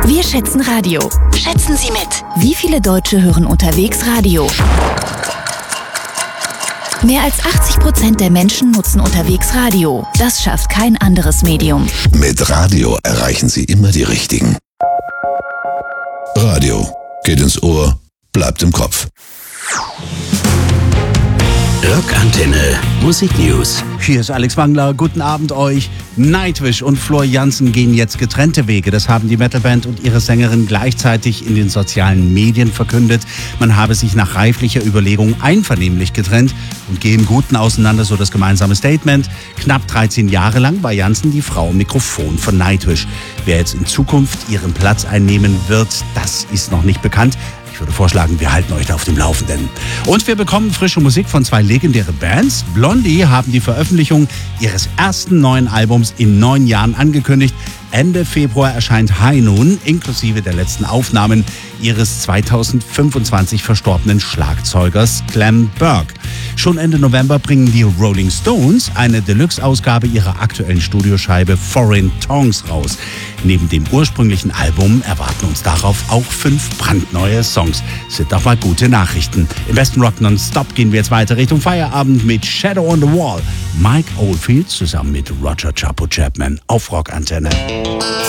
Wir schätzen Radio. Schätzen Sie mit. Wie viele Deutsche hören unterwegs Radio? Mehr als 80% der Menschen nutzen unterwegs Radio. Das schafft kein anderes Medium. Mit Radio erreichen Sie immer die Richtigen. Radio geht ins Ohr, bleibt im Kopf. Rockantenne Musik News. Hier ist Alex Wangler, guten Abend euch. Nightwish und Floor Jansen gehen jetzt getrennte Wege. Das haben die Metalband und ihre Sängerin gleichzeitig in den sozialen Medien verkündet. Man habe sich nach reiflicher Überlegung einvernehmlich getrennt und gehe im Guten auseinander, so das gemeinsame Statement. Knapp 13 Jahre lang war Jansen die Frau am Mikrofon von Nightwish. Wer jetzt in Zukunft ihren Platz einnehmen wird, das ist noch nicht bekannt. Ich würde vorschlagen, wir halten euch da auf dem Laufenden. Und wir bekommen frische Musik von zwei legendären Bands. Blondie haben die Veröffentlichung ihres ersten neuen Albums in 9 Jahren angekündigt. Ende Februar erscheint High Noon, inklusive der letzten Aufnahmen ihres 2025 verstorbenen Schlagzeugers Clem Burke. Schon Ende November bringen die Rolling Stones eine Deluxe-Ausgabe ihrer aktuellen Studioscheibe Foreign Tongues raus. Neben dem ursprünglichen Album erwarten uns darauf auch 5 brandneue Songs. Sind doch mal gute Nachrichten. Im besten Rock Nonstop gehen wir jetzt weiter Richtung Feierabend mit Shadow on the Wall. Mike Oldfield zusammen mit Roger Chapo Chapman auf Rockantenne.